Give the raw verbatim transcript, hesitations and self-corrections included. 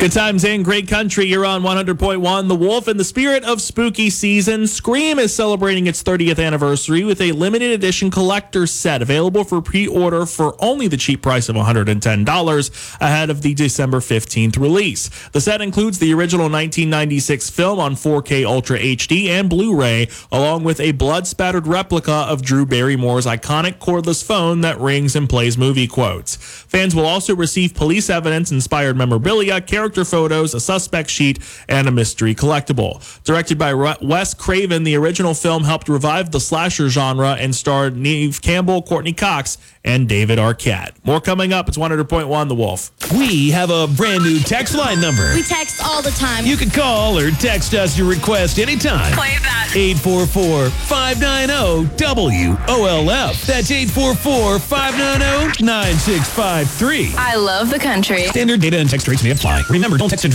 Good times and great country. You're on one hundred point one The Wolf. In the spirit of spooky season, Scream is celebrating its thirtieth anniversary with a limited edition collector's set available for pre-order for only the cheap price of one hundred ten dollars ahead of the December fifteenth release. The set includes the original nineteen ninety-six film on four K Ultra H D and Blu-ray, along with a blood-spattered replica of Drew Barrymore's iconic cordless phone that rings and plays movie quotes. Fans will also receive police evidence-inspired memorabilia, character photos, a suspect sheet, and a mystery collectible. Directed by Wes Craven, the original film helped revive the slasher genre and starred Neve Campbell, Courtney Cox, and David Arquette. More coming up. It's one hundred point one The Wolf. We have a brand new text line number. We text all the time. You can call or text us your request anytime. Play that. eight four four, five nine zero, W O L F. That's eight four four, five nine zero, nine six five three. I love the country. Standard data and text rates may apply. Remember, don't text and